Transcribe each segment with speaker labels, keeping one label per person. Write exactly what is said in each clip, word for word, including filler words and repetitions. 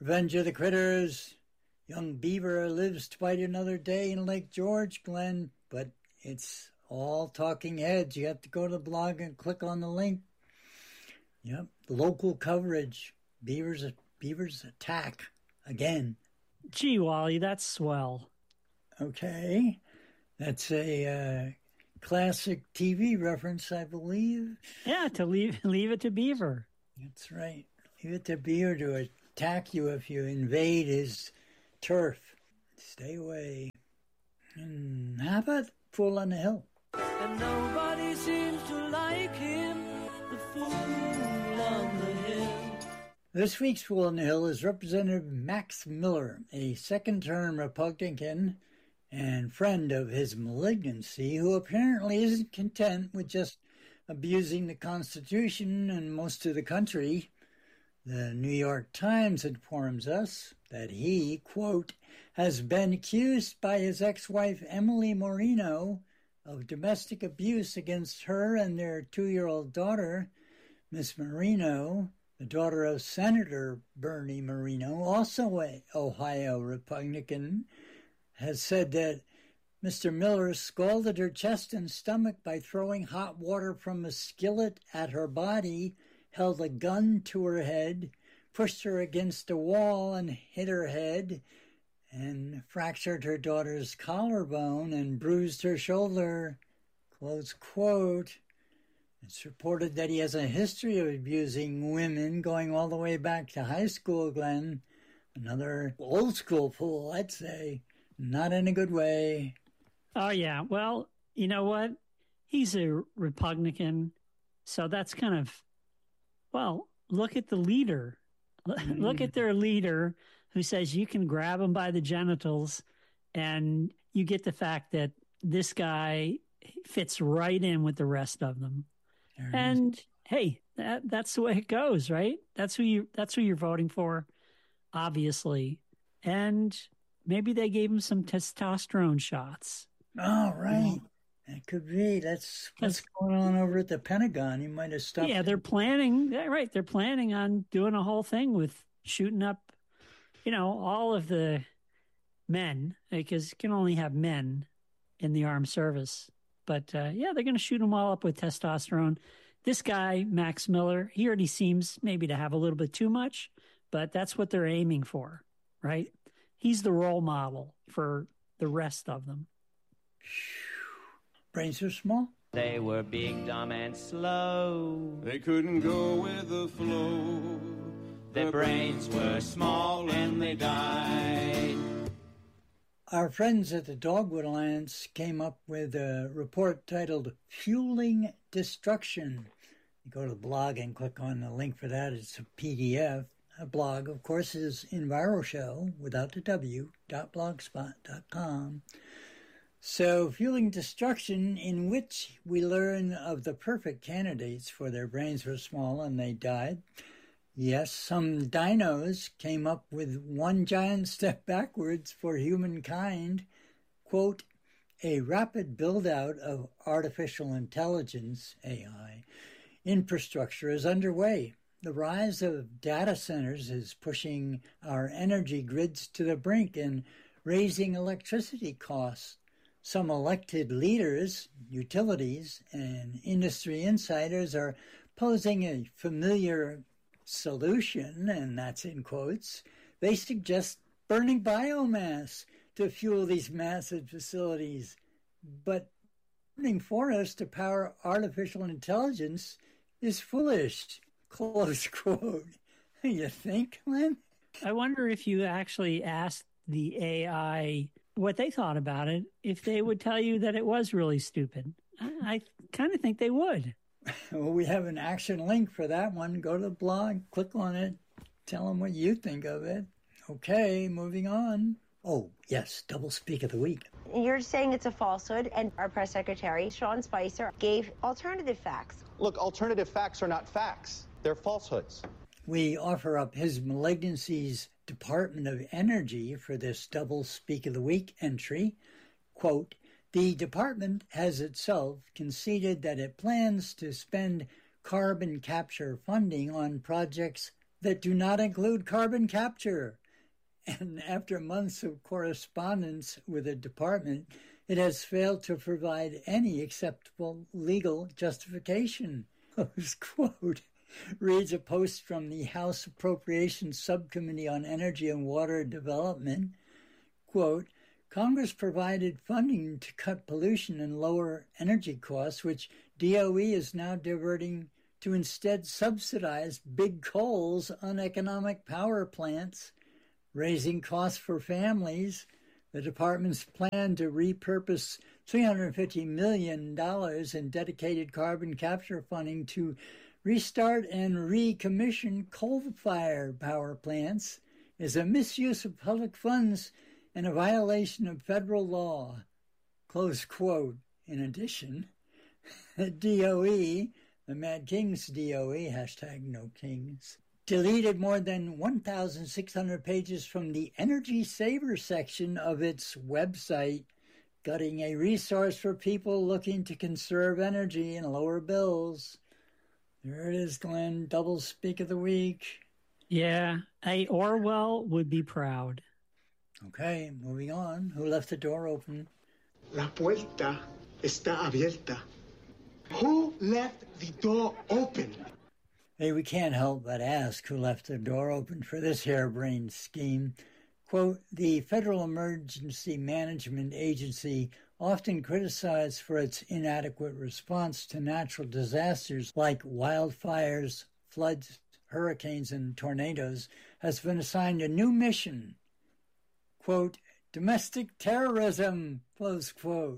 Speaker 1: Revenge of the Critters. Young beaver lives to fight another day in Lake George, Glenn, but it's all talking heads. You have to go to the blog and click on the link. Yep, local coverage. Beavers, beavers attack again.
Speaker 2: Gee, Wally, that's swell.
Speaker 1: Okay, that's a uh, classic T V reference, I believe.
Speaker 2: Yeah, to leave leave it to Beaver.
Speaker 1: That's right. Leave it to Beaver to attack you if you invade his turf. Stay away. And how about Fool on the Hill?
Speaker 3: And nobody seems to like him, the fool on the hill.
Speaker 1: This week's Fool on the Hill is Representative Max Miller, a second-term Republican and friend of his malignancy, who apparently isn't content with just abusing the Constitution and most of the country. The New York Times informs us that he, quote, has been accused by his ex-wife Emily Moreno of domestic abuse against her and their two-year-old daughter. Miss Moreno, the daughter of Senator Bernie Moreno, also an Ohio Republican, has said that Mister Miller scalded her chest and stomach by throwing hot water from a skillet at her body, held a gun to her head, pushed her against a wall and hit her head, and fractured her daughter's collarbone and bruised her shoulder. Close quote. It's reported that he has a history of abusing women going all the way back to high school, Glenn. Another old school fool, I'd say. Not in a good way.
Speaker 2: Oh, yeah. Well, you know what? He's a Republican, so that's kind of, well, look at the leader. Mm. Look at their leader who says you can grab him by the genitals, and you get the fact that this guy fits right in with the rest of them. There and hey, that that's the way it goes, right? That's who you that's who you're voting for, obviously. And maybe they gave him some testosterone shots.
Speaker 1: Oh, right. That could be. That's what's going on over at the Pentagon. He might have stopped.
Speaker 2: Yeah, they're planning. Right. They're planning on doing a whole thing with shooting up, you know, all of the men, because you can only have men in the armed service. But, uh, yeah, they're going to shoot them all up with testosterone. This guy, Max Miller, he already seems maybe to have a little bit too much, but that's what they're aiming for, right? He's the role model for the rest of them.
Speaker 1: Brains are small.
Speaker 4: They were big, dumb, and slow.
Speaker 5: They couldn't go with the flow.
Speaker 4: Their brains were small and they died.
Speaker 1: Our friends at the Dogwood Alliance came up with a report titled Fueling Destruction. You go to the blog and click on the link for that. It's a P D F. A blog, of course, is EnviroShow, without the W, dot blogspot dot com. So, Fueling Destruction, in which we learn of the perfect candidates for their brains were small and they died. Yes, some dinos came up with one giant step backwards for humankind. Quote, a rapid build-out of artificial intelligence, A I, infrastructure is underway. The rise of data centers is pushing our energy grids to the brink and raising electricity costs. Some elected leaders, utilities, and industry insiders are posing a familiar solution, and that's in quotes. They suggest burning biomass to fuel these massive facilities. But burning forests to power artificial intelligence is foolish. Close quote. You think, Lynn?
Speaker 2: I wonder if you actually asked the A I what they thought about it, if they would tell you that it was really stupid. I, I kind of think they would.
Speaker 1: Well, we have an action link for that one. Go to the blog, click on it, tell them what you think of it. Okay, moving on. Oh, yes, double speak of the week.
Speaker 6: You're saying it's a falsehood, and our press secretary, Sean Spicer, gave alternative facts.
Speaker 7: Look, alternative facts are not facts. They're falsehoods.
Speaker 1: We offer up His Malignancy's Department of Energy for this double speak of the week entry. Quote, the department has itself conceded that it plans to spend carbon capture funding on projects that do not include carbon capture. And after months of correspondence with the department, it has failed to provide any acceptable legal justification. Close quote. Reads a post from the House Appropriations Subcommittee on Energy and Water Development. Quote, Congress provided funding to cut pollution and lower energy costs, which D O E is now diverting to instead subsidize big coal's uneconomic power plants, raising costs for families. The department's plan to repurpose three hundred fifty million dollars in dedicated carbon capture funding to restart and recommission coal-fired power plants is a misuse of public funds and a violation of federal law. Close quote. In addition, D O E, the Mad Kings D O E, hashtag no kings, deleted more than one thousand six hundred pages from the Energy Saver section of its website, gutting a resource for people looking to conserve energy and lower bills. There it is, Glenn. Double speak of the week.
Speaker 2: Yeah, a Orwell would be proud.
Speaker 1: Okay, moving on. Who left the door open?
Speaker 8: La puerta está abierta. Who left the door open?
Speaker 1: Hey, we can't help but ask who left the door open for this harebrained scheme. Quote, the Federal Emergency Management Agency, often criticized for its inadequate response to natural disasters like wildfires, floods, hurricanes, and tornadoes, has been assigned a new mission. Quote, domestic terrorism, close quote.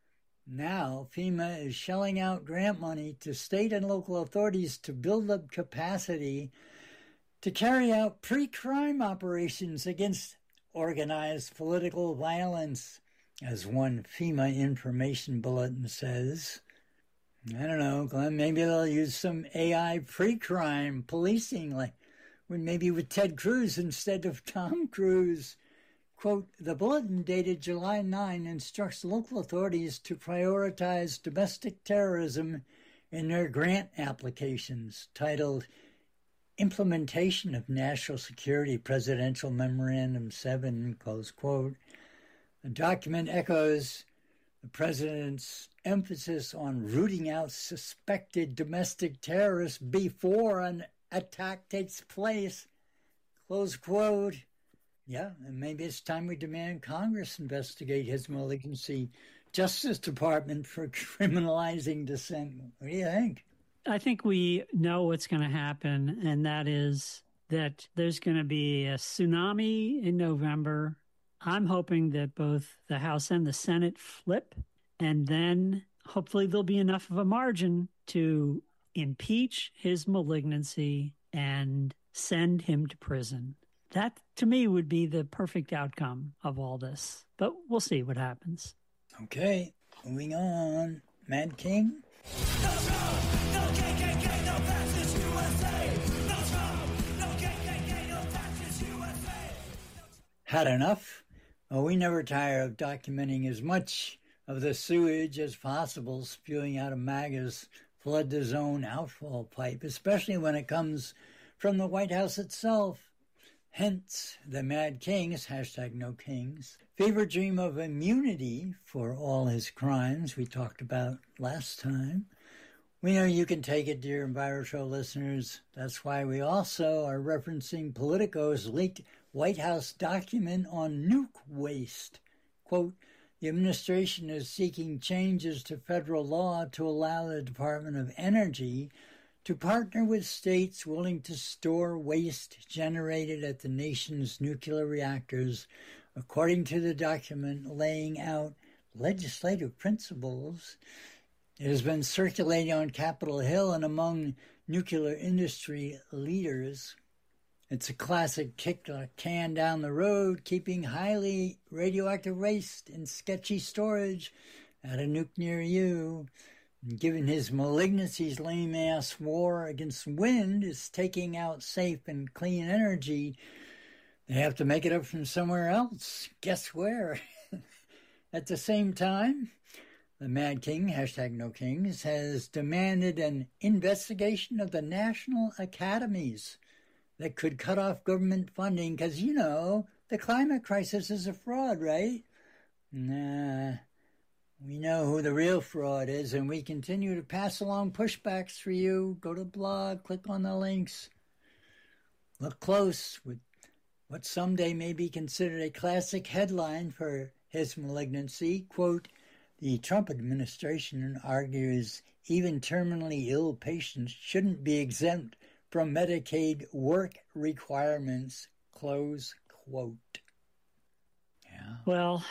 Speaker 1: Now, FEMA is shelling out grant money to state and local authorities to build up capacity to carry out pre-crime operations against organized political violence, as one FEMA information bulletin says. I don't know, Glenn, maybe they'll use some A I pre-crime policing, like maybe with Ted Cruz instead of Tom Cruise. Quote, the bulletin dated July ninth instructs local authorities to prioritize domestic terrorism in their grant applications, titled Implementation of National Security Presidential Memorandum seven, close quote. The document echoes the president's emphasis on rooting out suspected domestic terrorists before an attack takes place, close quote. Yeah, and maybe it's time we demand Congress investigate his malignancy. Justice Department for criminalizing dissent. What do you think?
Speaker 2: I think we know what's going to happen, and that is that there's going to be a tsunami in November. I'm hoping that both the House and the Senate flip, and then hopefully there'll be enough of a margin to impeach his malignancy and send him to prison. That, to me, would be the perfect outcome of all this. But we'll see what happens.
Speaker 1: Okay, moving on. Mad King?
Speaker 3: No Trump, no K K K, no fascist U S A. No Trump, no K K K, no fascist U S A.
Speaker 1: Had enough? Well, we never tire of documenting as much of the sewage as possible spewing out of MAGA's flood the zone outfall pipe, especially when it comes from the White House itself. Hence, the Mad King's, hashtag no kings, fever dream of immunity for all his crimes we talked about last time. We know you can take it, dear EnviroShow listeners. That's why we also are referencing Politico's leaked White House document on nuke waste. Quote, the administration is seeking changes to federal law to allow the Department of Energy to partner with states willing to store waste generated at the nation's nuclear reactors, according to the document laying out legislative principles. It has been circulating on Capitol Hill and among nuclear industry leaders. It's a classic kick the can down the road, keeping highly radioactive waste in sketchy storage at a nuke near you. Given his malignancy's lame-ass war against wind is taking out safe and clean energy, they have to make it up from somewhere else. Guess where? At the same time, the Mad King, hashtag no kings, has demanded an investigation of the national academies that could cut off government funding because, you know, the climate crisis is a fraud, right? Nah, we know who the real fraud is, and we continue to pass along pushbacks for you. Go to blog, click on the links. Look close with what someday may be considered a classic headline for his malignancy. Quote, the Trump administration argues even terminally ill patients shouldn't be exempt from Medicaid work requirements, close quote. Yeah.
Speaker 2: Well,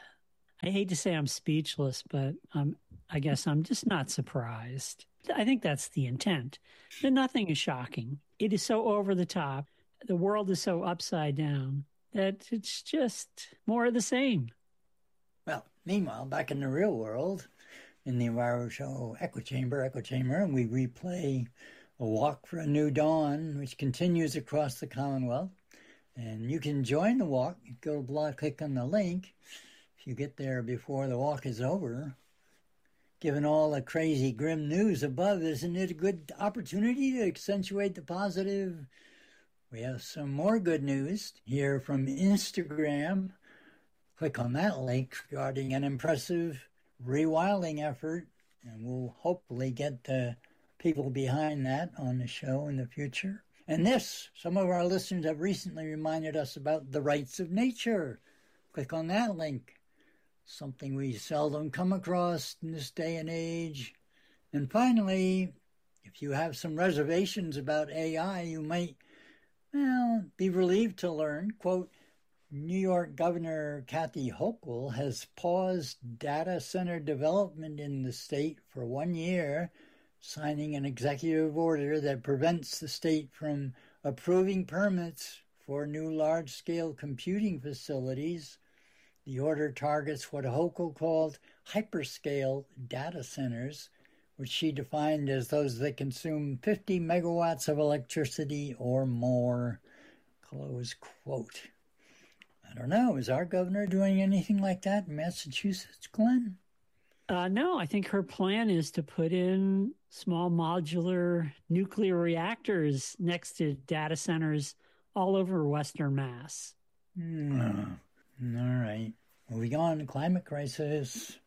Speaker 2: I hate to say I'm speechless, but um, I guess I'm just not surprised. I think that's the intent. That nothing is shocking. It is so over the top. The world is so upside down that it's just more of the same.
Speaker 1: Well, meanwhile, back in the real world, in the Enviro Show Echo Chamber, Echo Chamber, we replay A Walk for a New Dawn, which continues across the Commonwealth. And you can join the walk. Go to blog, click on the link. If you get there before the walk is over, given all the crazy, grim news above, isn't it a good opportunity to accentuate the positive? We have some more good news here from Instagram. Click on that link regarding an impressive rewilding effort, and we'll hopefully get the people behind that on the show in the future. And this, some of our listeners have recently reminded us about the rights of nature. Click on that link. Something we seldom come across in this day and age. And finally, if you have some reservations about A I, you might, well, be relieved to learn, quote, New York Governor Kathy Hochul has paused data center development in the state for one year, signing an executive order that prevents the state from approving permits for new large-scale computing facilities. The order targets what Hochul called hyperscale data centers, which she defined as those that consume fifty megawatts of electricity or more, close quote. I don't know, is our governor doing anything like that in Massachusetts, Glenn?
Speaker 2: Uh, no, I think her plan is to put in small modular nuclear reactors next to data centers all over Western Mass.
Speaker 1: Mm. All right. Moving on, climate crisis.